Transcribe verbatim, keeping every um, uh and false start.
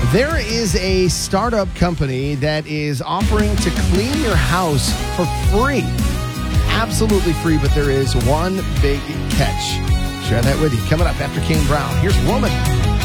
There is a startup company that is offering to clean your house for free. Absolutely free, but there is one big catch. Share that with you. Coming up after Kane Brown. Here's Woman.